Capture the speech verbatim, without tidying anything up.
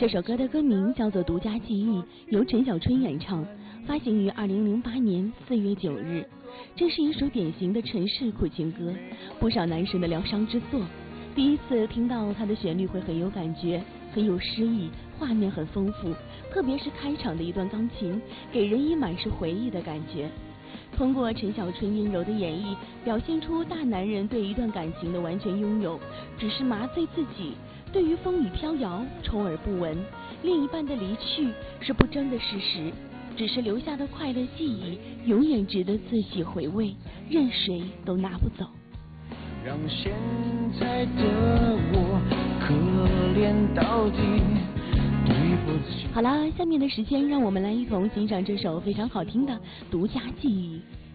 这首歌的歌名叫做《独家记忆》，由陈小春演唱，发行于二零零八年四月九日。这是一首典型的城市苦情歌，不少男生的疗伤之作。第一次听到它的旋律会很有感觉，很有诗意，画面很丰富，特别是开场的一段钢琴，给人以满是回忆的感觉。通过陈小春阴柔的演绎，表现出大男人对一段感情的完全拥有，只是麻醉自己，对于风雨飘摇充耳不闻，另一半的离去是不争的事实，只是留下的快乐记忆永远值得自己回味，任谁都拿不走。 让现在的我可怜到底，对不起。 好了，下面的时间让我们来一同欣赏这首非常好听的《独家记忆》。